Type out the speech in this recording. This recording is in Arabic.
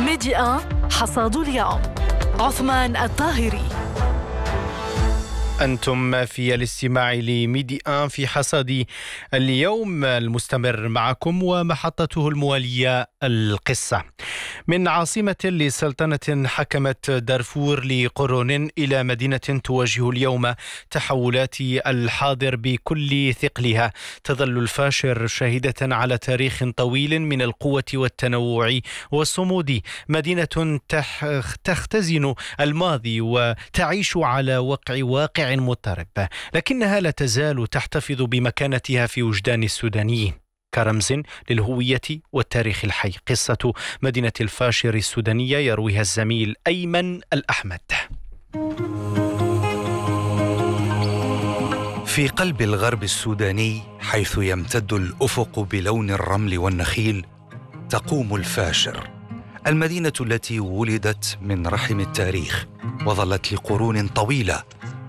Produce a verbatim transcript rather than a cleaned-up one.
ميديا حصاد اليوم. عثمان الطاهري. أنتم في الاستماع لميديا في حصاد اليوم المستمر معكم ومحطته الموالية القصة. من عاصمة لسلطنة حكمت دارفور لقرون إلى مدينة تواجه اليوم تحولات الحاضر بكل ثقلها، تظل الفاشر شاهدة على تاريخ طويل من القوة والتنوع والصمود، مدينة تختزن الماضي وتعيش على وقع واقع مضطرب، لكنها لا تزال تحتفظ بمكانتها في وجدان السودانيين كرمز للهوية والتاريخ الحي. قصة مدينة الفاشر السودانية يرويها الزميل أيمن الأحمد. في قلب الغرب السوداني، حيث يمتد الأفق بلون الرمل والنخيل، تقوم الفاشر، المدينة التي ولدت من رحم التاريخ وظلت لقرون طويلة